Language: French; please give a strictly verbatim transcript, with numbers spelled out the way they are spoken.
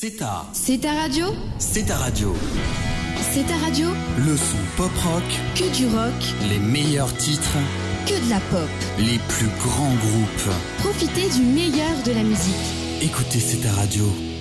C'est ta... C'est ta radio. C'est ta radio. C'est ta radio. Le son pop-rock. Que du rock. Les meilleurs titres. Que de la pop. Les plus grands groupes. Profitez du meilleur de la musique. Écoutez C'est ta radio.